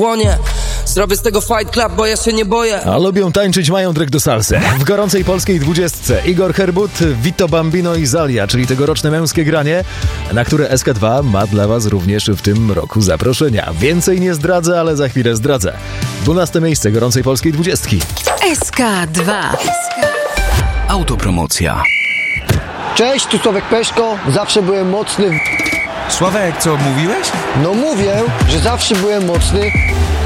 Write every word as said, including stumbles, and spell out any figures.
Łonie, zrobię z tego Fight Club, bo ja się nie boję. A lubią tańczyć, mają dryg do salsy. W gorącej polskiej dwudziestce Igor Herbut, Vito Bambino i Zalia, czyli tegoroczne męskie granie, na które S K dwa ma dla was również w tym roku zaproszenia. Więcej nie zdradzę, ale za chwilę zdradzę. dwunaste miejsce gorącej polskiej dwudziestki. S K dwa. Autopromocja. Cześć, tu Sławek Peszko. Zawsze byłem mocny. Sławek, co mówiłeś? No mówię, że zawsze byłem mocny